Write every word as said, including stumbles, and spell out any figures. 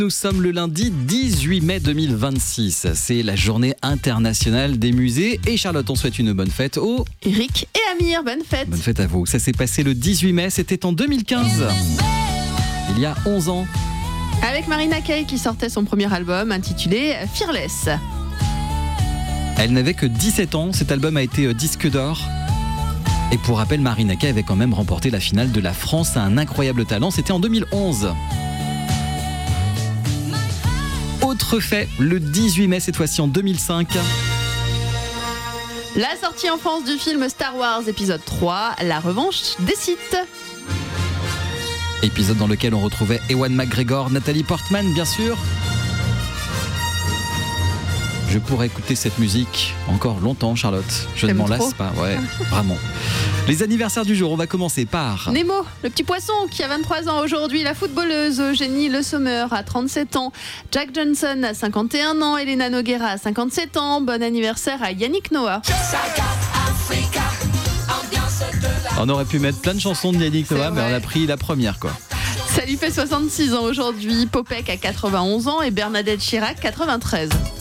Nous sommes le lundi dix-huit mai deux mille vingt-six. C'est la journée internationale des musées. Et Charlotte, on souhaite une bonne fête aux... Eric et Amir, bonne fête. Bonne fête à vous. Ça s'est passé le dix-huit mai, c'était en deux mille quinze. Il y a onze ans. Avec Marina Kaye qui sortait son premier album intitulé Fearless. Elle n'avait que dix-sept ans. Cet album a été disque d'or. Et pour rappel, Marina Kaye avait quand même remporté la finale de la France à un incroyable talent. C'était en deux mille onze. Autre fait, le dix-huit mai, cette fois-ci en deux mille cinq. La sortie en France du film Star Wars épisode trois, La revanche des Sith. Épisode dans lequel on retrouvait Ewan McGregor, Nathalie Portman, bien sûr. Je pourrais écouter cette musique encore longtemps, Charlotte. Je ne T'aimes m'en trop lasse pas, ouais, vraiment. Les anniversaires du jour, on va commencer par... Nemo, le petit poisson qui a vingt-trois ans aujourd'hui, la footballeuse Eugénie Le Sommer à trente-sept ans, Jack Johnson à cinquante et un ans, Elena Nogueira à cinquante-sept ans, bon anniversaire à Yannick Noah. On aurait pu mettre plein de chansons de Yannick C'est Noah, mais vrai. on a pris la première, quoi. Ça lui fait soixante-six ans aujourd'hui, Popek à quatre-vingt-onze ans et Bernadette Chirac quatre-vingt-treize.